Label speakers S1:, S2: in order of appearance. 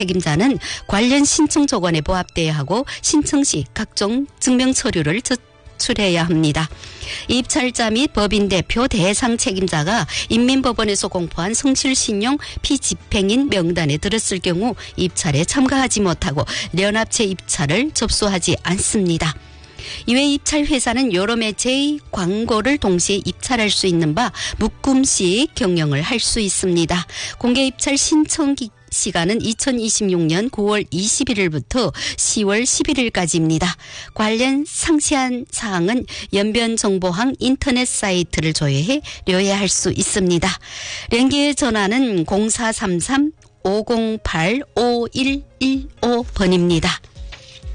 S1: 책임자는 관련 신청 조건에 부합돼야 하고 신청 시 각종 증명 서류를 제출해야 합니다. 입찰자 및 법인 대표 대상 책임자가 인민법원에서 공포한 성실신용 피집행인 명단에 들었을 경우 입찰에 참가하지 못하고 연합체 입찰을 접수하지 않습니다. 이외 입찰 회사는 여러 매체의 광고를 동시에 입찰할 수 있는 바 묶음식 경영을 할 수 있습니다. 공개 입찰 신청 시간은 2026년 9월 21일부터 10월 11일까지입니다. 관련 상세한 사항은 연변정보항 인터넷 사이트를 조회해 료해할 수 있습니다. 랭기의 전화는 0433-508-5115번입니다.